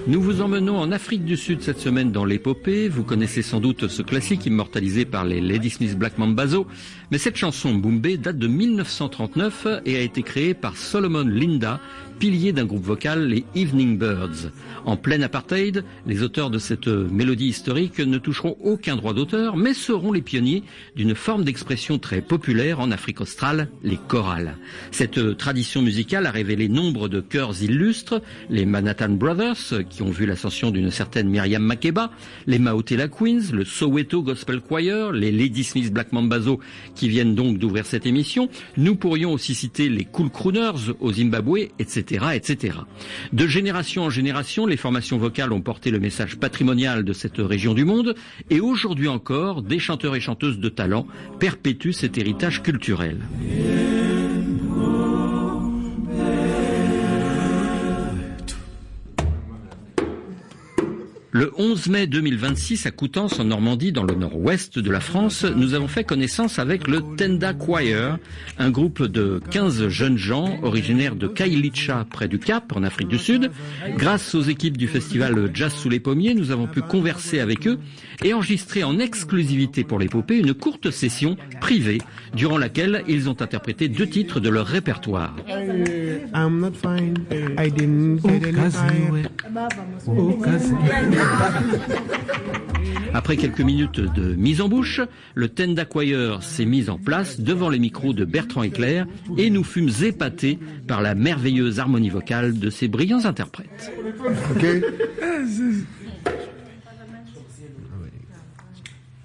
Nous vous emmenons en Afrique du Sud cette semaine dans l'épopée. Vous connaissez sans doute ce classique immortalisé par les Ladysmith Black Mambazo. Mais cette chanson Mboumbe date de 1939 et a été créée par Solomon Linda, pilier d'un groupe vocal, les Evening Birds. En plein apartheid, les auteurs de cette mélodie historique ne toucheront aucun droit d'auteur, mais seront les pionniers d'une forme d'expression très populaire en Afrique australe, les chorales. Cette tradition musicale a révélé nombre de chœurs illustres, les Manhattan Brothers, qui ont vu l'ascension d'une certaine Miriam Makeba, les Maotela Queens, le Soweto Gospel Choir, les Ladysmith Black Mambazo, qui viennent donc d'ouvrir cette émission. Nous pourrions aussi citer les Cool Crooners au Zimbabwe, etc., etc. De génération en génération, les formations vocales ont porté le message patrimonial de cette région du monde et aujourd'hui encore, des chanteurs et chanteuses de talent perpétuent cet héritage culturel. Le 11 mai 2026 à Coutances en Normandie, dans le nord-ouest de la France, nous avons fait connaissance avec le Tenda Choir, un groupe de 15 jeunes gens originaires de Kailicha près du Cap en Afrique du Sud. Grâce aux équipes du festival Jazz sous les pommiers, nous avons pu converser avec eux et enregistrer en exclusivité pour l'épopée une courte session privée durant laquelle ils ont interprété 2 titres de leur répertoire. I'm not fine. I didn't get any fine. Après quelques minutes de mise en bouche, le Tenda Choir s'est mis en place devant les micros de Bertrand Eclair et nous fûmes épatés par la merveilleuse harmonie vocale de ces brillants interprètes. Okay.